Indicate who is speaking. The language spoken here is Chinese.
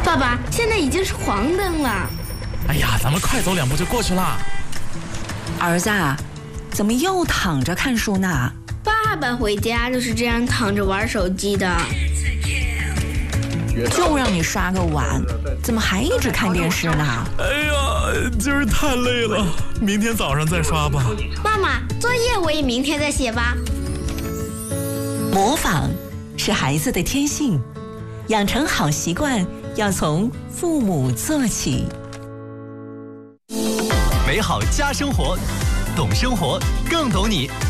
Speaker 1: 爸爸，现在已经是黄灯了。
Speaker 2: 哎呀，咱们快走2步就过去了。
Speaker 3: 儿子，怎么又躺着看书呢？
Speaker 1: 爸爸回家就是这样躺着玩手机的。
Speaker 3: 就让你刷个碗，怎么还一直看电视呢？
Speaker 2: 哎呀，今儿太累了，明天早上再刷吧。
Speaker 1: 妈妈，作业我也明天再写吧。
Speaker 3: 模仿是孩子的天性，养成好习惯要从父母做起。
Speaker 4: 美好家生活，懂生活更懂你。